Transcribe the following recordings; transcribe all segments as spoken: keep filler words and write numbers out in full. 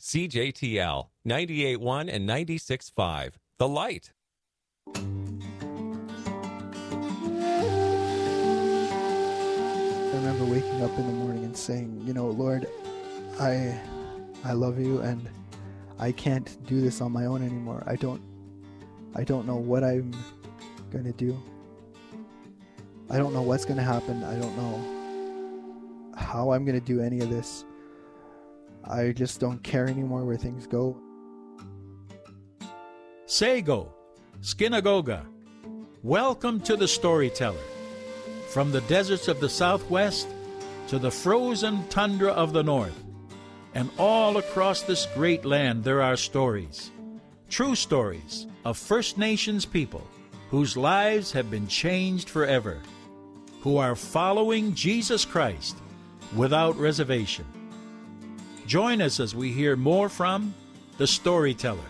C J T L ninety-eight point one and ninety-six point five. The Light. I remember waking up in the morning and saying, you know, Lord, I I love you and I can't do this on my own anymore. I don't I don't know what I'm going to do. I don't know what's going to happen. I don't know how I'm going to do any of this. I just don't care anymore where things go. Sago, Skinagoga, welcome to the Storyteller. From the deserts of the Southwest to the frozen tundra of the North, and all across this great land there are stories, true stories of First Nations people whose lives have been changed forever, who are following Jesus Christ without reservation. Join us as we hear more from the Storyteller.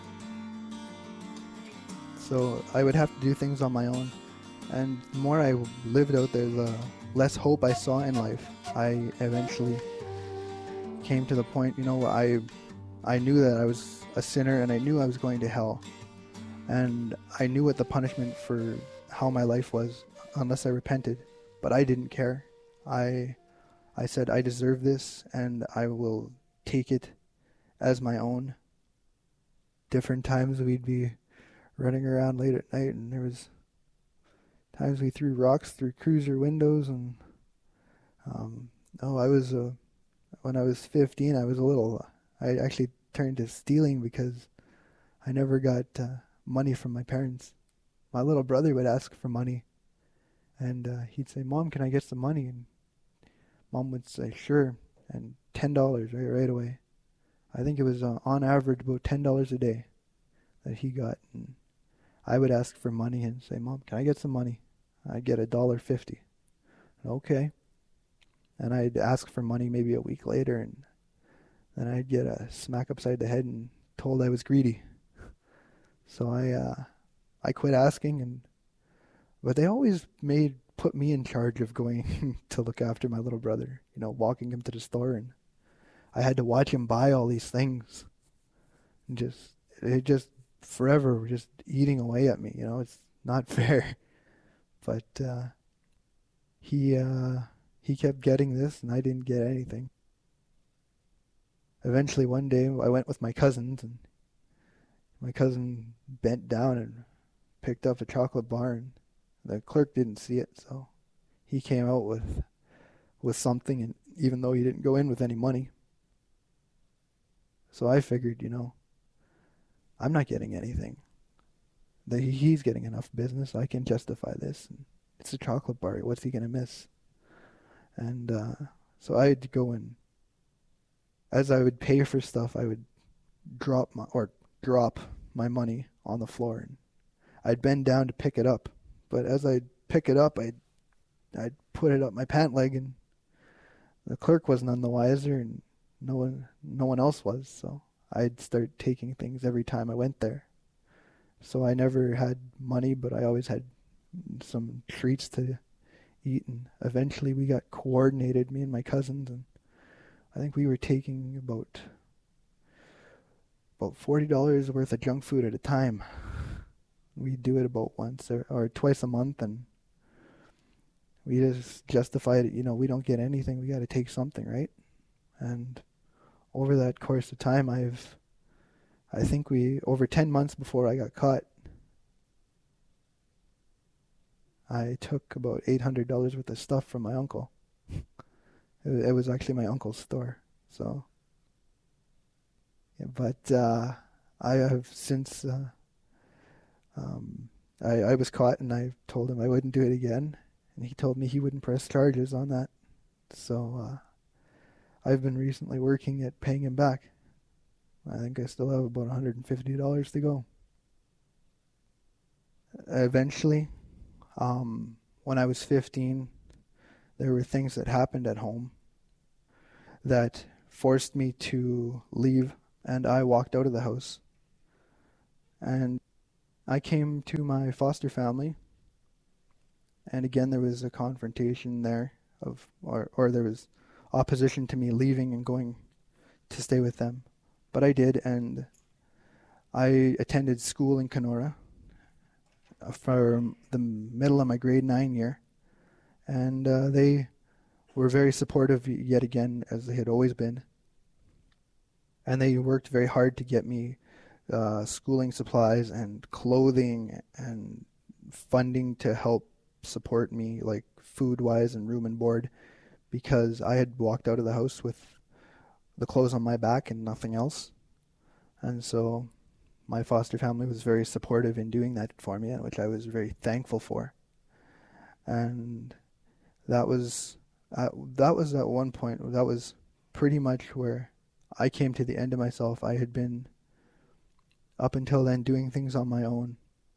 So I would have to do things on my own. And the more I lived out there, the less hope I saw in life. I eventually came to the point, you know, I I knew that I was a sinner and I knew I was going to hell. And I knew what the punishment for how my life was unless I repented. But I didn't care. I I said, I deserve this and I will take it as my own. Different times we'd be running around late at night and there was times we threw rocks through cruiser windows and um, oh, I was uh, when I was fifteen, I was a little. I actually turned to stealing because I never got uh, money from my parents. My little brother would ask for money, and uh, he'd say, "Mom, can I get some money?" And Mom would say, "Sure," and ten dollars right right away. I think it was uh, on average about ten dollars a day that he got. And I would ask for money and say, "Mom, can I get some money?" I'd get a dollar fifty. Okay. And I'd ask for money maybe a week later, and then I'd get a smack upside the head and told I was greedy. So I uh, I quit asking, and but they always made put me in charge of going to look after my little brother, you know, walking him to the store, and I had to watch him buy all these things, and just it just forever just eating away at me, you know. It's not fair, but uh, he uh, he kept getting this, and I didn't get anything. Eventually, one day, I went with my cousins, and my cousin bent down and picked up a chocolate bar, and the clerk didn't see it, so he came out with with something, and even though he didn't go in with any money. So I figured, you know, I'm not getting anything. The, he's getting enough business. I can justify this. And it's a chocolate bar. What's he going to miss? And uh, so I'd go and, as I would pay for stuff, I would drop my or drop my money on the floor, and I'd bend down to pick it up. But as I'd pick it up, I'd I'd put it up my pant leg, and the clerk was none the wiser, and no one no one else was. So I'd start taking things every time I went there. So I never had money, but I always had some treats to eat. And eventually we got coordinated, me and my cousins, and I think we were taking about about forty dollars worth of junk food at a time. We'd do it about once or, or twice a month, and we just justified it. You know, we don't get anything. We got to take something, right? And over that course of time, I've, I think we, over ten months before I got caught, I took about eight hundred dollars worth of stuff from my uncle. it, it was actually my uncle's store. So, yeah, but uh, I have since, uh, um, I, I was caught, and I told him I wouldn't do it again. And he told me he wouldn't press charges on that. So uh, I've been recently working at paying him back. I think I still have about one hundred fifty dollars to go. Eventually, um, when I was fifteen, there were things that happened at home that forced me to leave, and I walked out of the house. And I came to my foster family, and again there was a confrontation there of, or, or there was opposition to me leaving and going to stay with them. but I did, and I attended school in Kenora for the middle of my grade nine year, and uh, they were very supportive yet again, as they had always been. And they worked very hard to get me uh, schooling supplies and clothing and funding to help support me, like food-wise and room and board, because I had walked out of the house with the clothes on my back and nothing else. And so my foster family was very supportive in doing that for me, which I was very thankful for. And that was uh, that was at one point, that was pretty much where I came to the end of myself. I had been, up until then, doing things on my own.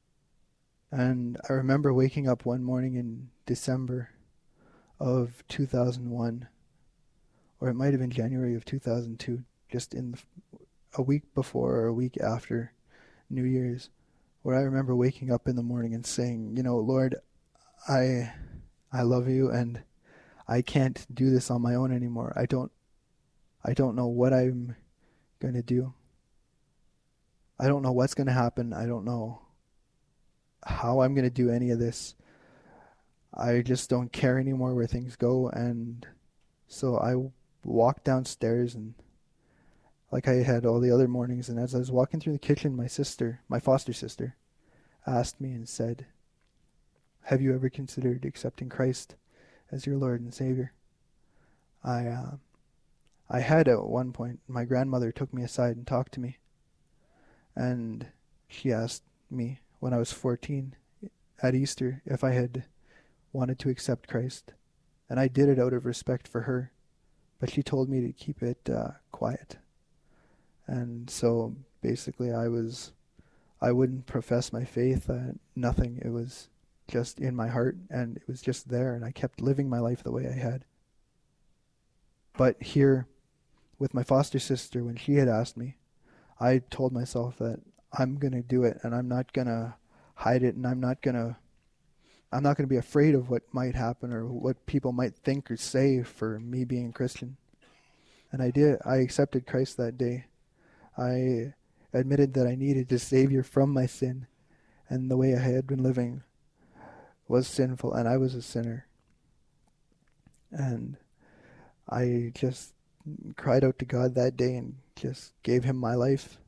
And I remember waking up one morning in December of two thousand one, or it might have been January of two thousand two, just in the, a week before or a week after New Year's, where I remember waking up in the morning and saying, you know, Lord, I I love you, and I can't do this on my own anymore. I don't I don't know what I'm going to do. I don't know what's going to happen. I don't know how I'm going to do any of this. I just don't care anymore where things go. And so I walked downstairs, and like I had all the other mornings, and as I was walking through the kitchen, my sister, my foster sister, asked me and said, have you ever considered accepting Christ as your Lord and Savior? I uh, I had at one point. My grandmother took me aside and talked to me, and she asked me when I was fourteen at Easter if I had wanted to accept Christ, and I did it out of respect for her, but she told me to keep it uh, quiet. And so basically I was, I wouldn't profess my faith, uh, nothing. It was just in my heart, and it was just there, and I kept living my life the way I had. But here, with my foster sister, when she had asked me, I told myself that I'm going to do it, and I'm not going to hide it, and I'm not going to I'm not going to be afraid of what might happen or what people might think or say for me being a Christian. And I did. I accepted Christ that day. I admitted that I needed a Savior from my sin, and the way I had been living was sinful, and I was a sinner. And I just cried out to God that day and just gave him my life.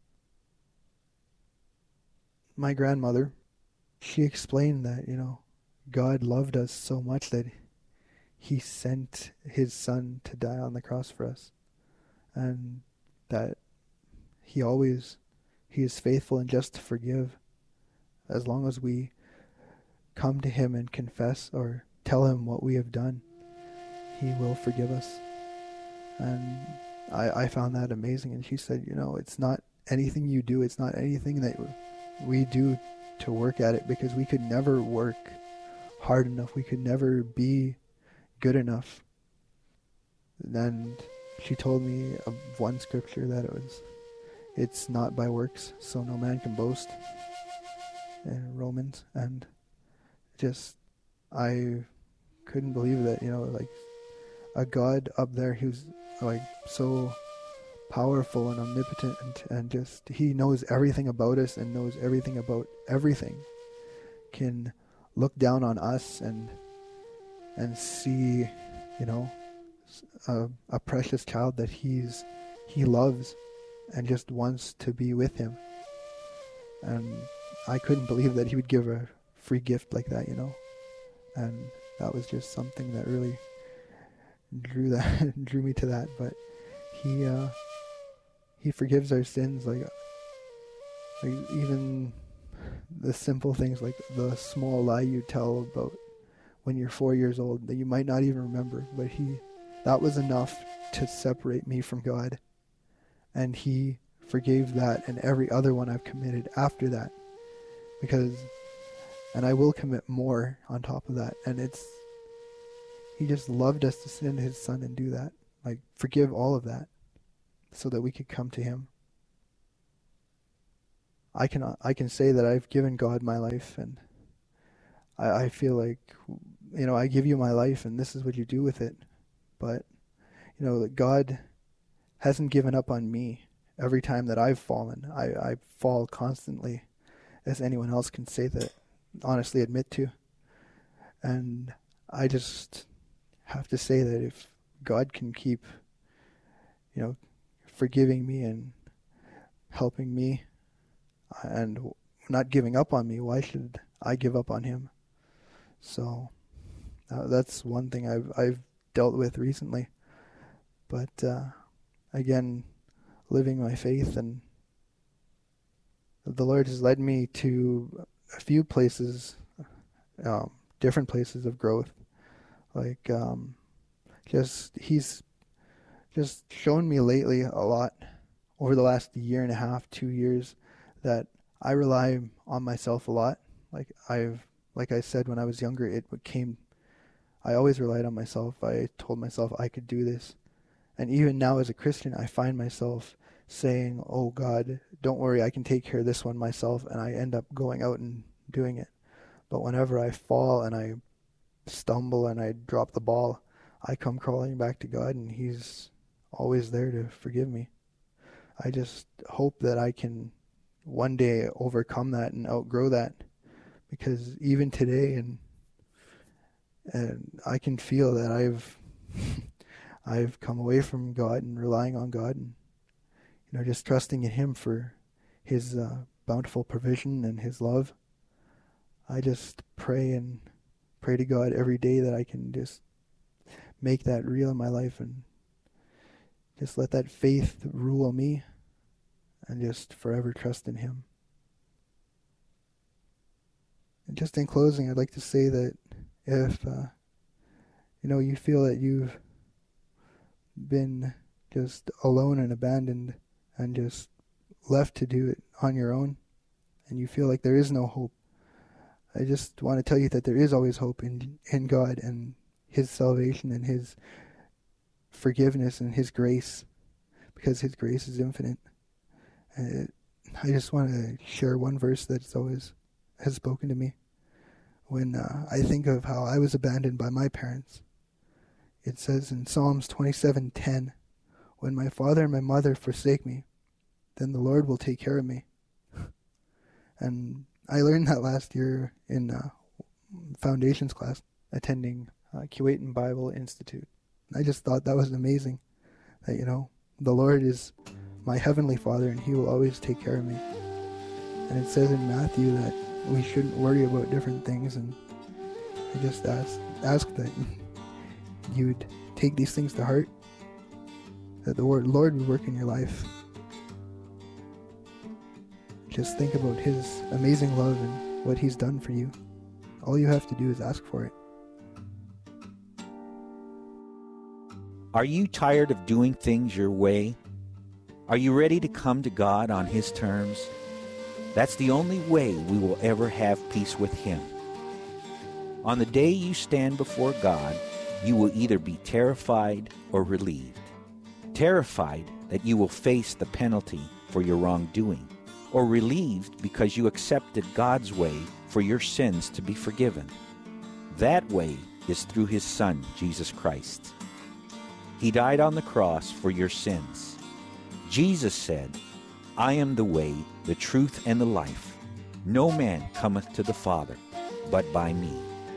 My grandmother, she explained that, you know, God loved us so much that he sent his son to die on the cross for us. And that he always, he is faithful and just to forgive as long as we come to him and confess or tell him what we have done. He will forgive us. And I, I found that amazing. And she said, you know, it's not anything you do. It's not anything that we do to work at it, because we could never work hard enough. We could never be good enough. And she told me of one scripture that it was, it's not by works, so no man can boast, in Romans. And just, I couldn't believe that, you know, like a God up there who's like so powerful and omnipotent, and, and just he knows everything about us and knows everything about everything, can look down on us and and see, you know, a, a precious child that he's he loves and just wants to be with him. And I couldn't believe that he would give a free gift like that, you know. And that was just something that really drew that drew me to that. But he uh he forgives our sins, like like even the simple things, like the small lie you tell about when you're four years old that you might not even remember, but he that was enough to separate me from God. And he forgave that and every other one I've committed after that, because and I will commit more on top of that. And it's he just loved us to send his son and do that, like forgive all of that, so that we could come to him. I can I can say that I've given God my life, and I, I feel like, you know, I give you my life and this is what you do with it. But, you know, that God hasn't given up on me, every time that I've fallen, I, I fall constantly, as anyone else can say that, honestly admit to. And I just have to say that if God can keep, you know, forgiving me and helping me and not giving up on me, why should I give up on him? So uh, that's one thing I've I've dealt with recently. But uh, again, living my faith, and the Lord has led me to a few places, um, different places of growth. Like, um, just He's just shown me lately a lot over the last year and a half, two years, that I rely on myself a lot. Like I've, like I said, when I was younger, it came, I always relied on myself. I told myself I could do this. And even now as a Christian, I find myself saying, oh God, don't worry, I can take care of this one myself. And I end up going out and doing it. But whenever I fall and I stumble and I drop the ball, I come crawling back to God, and He's always there to forgive me. I just hope that I can one day overcome that and outgrow that, because even today, and and I can feel that I've I've come away from God and relying on God, and you know, just trusting in Him for His uh, bountiful provision and His love. I just pray and pray to God every day that I can just make that real in my life, and just let that faith rule me, and just forever trust in Him. And just in closing, I'd like to say that if uh, you know, you feel that you've been just alone and abandoned and just left to do it on your own, and you feel like there is no hope, I just want to tell you that there is always hope in in God and His salvation and His forgiveness and His grace, because His grace is infinite. And I just want to share one verse that's always has spoken to me. When uh, I think of how I was abandoned by my parents, it says in Psalms twenty-seven ten, when my father and my mother forsake me, then the Lord will take care of me. And I learned that last year in uh, foundations class, attending uh, Kuwaitan Bible Institute. I just thought that was amazing, that, you know, the Lord is my heavenly Father and He will always take care of me. And it says in Matthew that we shouldn't worry about different things, and I just ask, ask that you'd take these things to heart, that the Lord would work in your life. Just think about His amazing love and what He's done for you. All you have to do is ask for it. Are you tired of doing things your way? Are you ready to come to God on His terms? That's the only way we will ever have peace with Him. On the day you stand before God, you will either be terrified or relieved. Terrified that you will face the penalty for your wrongdoing, or relieved because you accepted God's way for your sins to be forgiven. That way is through His Son, Jesus Christ. He died on the cross for your sins. Jesus said, I am the way, the truth, and the life. No man cometh to the Father but by me.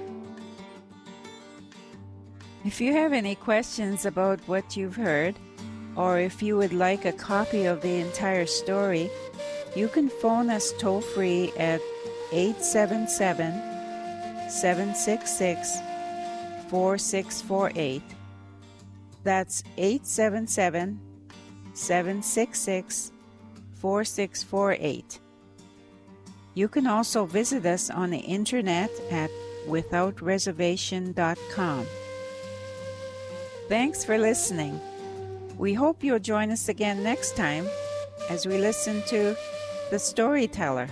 If you have any questions about what you've heard, or if you would like a copy of the entire story, you can phone us toll-free at eight seven seven, seven six six, four six four eight. That's eight seven seven, seven six six, four six four eight. You can also visit us on the internet at without reservation dot com. Thanks for listening. We hope you'll join us again next time as we listen to The Storyteller.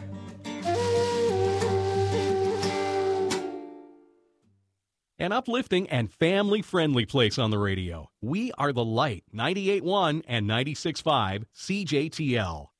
An uplifting and family-friendly place on the radio. We are the Light, ninety-eight point one and ninety-six point five C J T L.